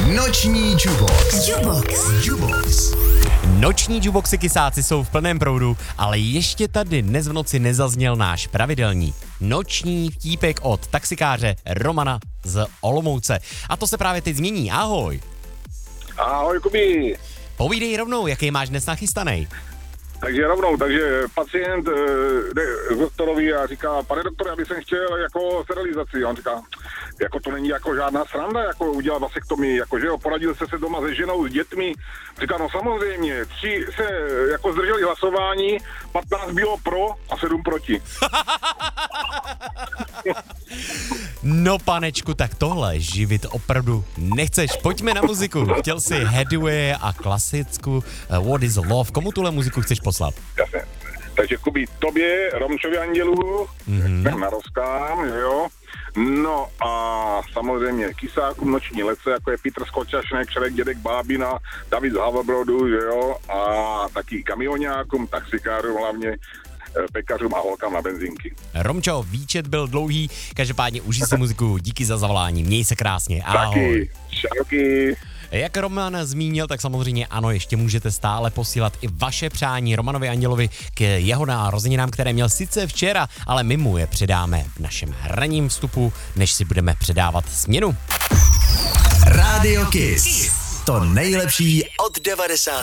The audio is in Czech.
Noční Jubox. Noční Juboxy kysáci jsou v plném proudu, ale ještě tady dnes v noci nezazněl náš pravidelný noční vtípek od taxikáře Romana z Olomouce. A to se právě teď změní. Ahoj. Ahoj, Kubi. Povídej rovnou, jaký máš dnes nachystanej. Takže pacient jde k doktorovi a říká, pane doktore, já bych chtěl jako sterilizaci. A on říká, jako to není jako žádná sranda, jako udělat vasektomii, jako že jo, poradil se doma se ženou, s dětmi. Říká, no samozřejmě, 3 se jako zdrželi hlasování, 15 bylo pro a 7 proti. No panečku, tak tohle živit opravdu nechceš. Pojďme na muziku. Chtěl jsi Hathaway a klasickou What is Love. Komu tuhle muziku chceš poslat? Jasně. Takže Kubi, tobě, Romčovi Andělu, na rozkám, jo. No a samozřejmě kysákům noční lece, jako je Petr Skočašnek, Šrek, Dědek Bábina, David z Havlbrodu, jo. A taky kamioňákům, taxikářům hlavně, pekařům a holkám na benzínky. Romčo, výčet byl dlouhý, každopádně užij si muziku, díky za zavolání, měj se krásně, ahoj. Taky, čauky. Jak Roman zmínil, tak samozřejmě ano, ještě můžete stále posílat i vaše přání Romanovi Andělovi k jeho narozeninám, které měl sice včera, ale my mu je předáme v našem hraním vstupu, než si budeme předávat směnu. Radio Kiss. To nejlepší od 90.